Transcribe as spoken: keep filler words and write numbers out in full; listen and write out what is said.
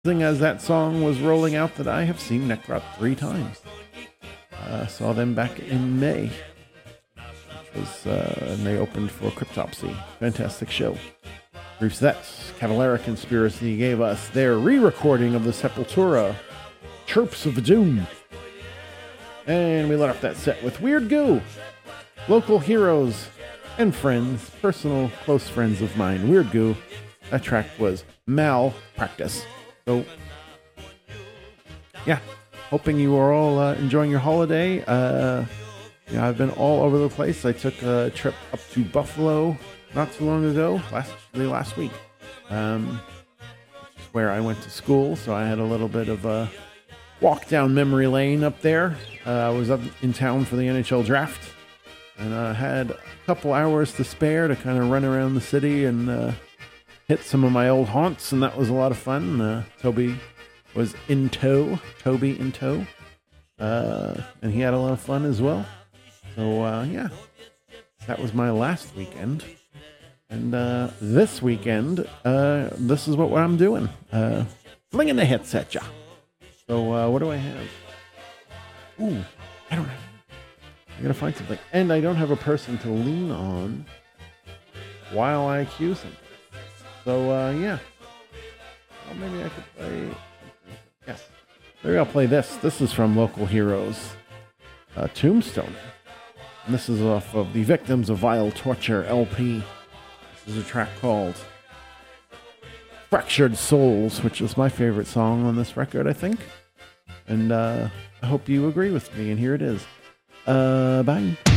As that song was rolling out, that I have seen Necrot three times. Uh, saw them back in May, which was, uh, and they opened for Cryptopsy. Fantastic show. Briefs that Cavalera Conspiracy gave us their re-recording of the Sepultura, Chirps of Doom. And we let off that set with Weird Goo, local heroes and friends, personal close friends of mine. Weird Goo. That track was Malpractice. So, yeah, hoping you are all uh, enjoying your holiday. Uh, yeah, I've been all over the place. I took a trip up to Buffalo not too long ago, last last week, um, which is where I went to school. So I had a little bit of a walk down memory lane up there. Uh, I was up in town for the N H L draft, and I had a couple hours to spare to kind of run around the city and uh, hit some of my old haunts, and that was a lot of fun. Uh, Toby was in tow, Toby in tow, uh, and he had a lot of fun as well. So, uh, yeah, that was my last weekend. And uh, this weekend, uh, this is what I'm doing. Uh, flinging the hits at ya. So, uh, what do I have? Ooh, I don't have. I gotta find something. And I don't have a person to lean on while I accuse him. So, uh, yeah. Well, maybe I could play... Yes. Maybe I'll play this. This is from Local Heroes. Uh, Tombstone. And this is off of the Victims of Vile Torture L P. This is a track called Fractured Souls, which is my favorite song on this record, I think. And uh, I hope you agree with me, and here it is. Uh, bye.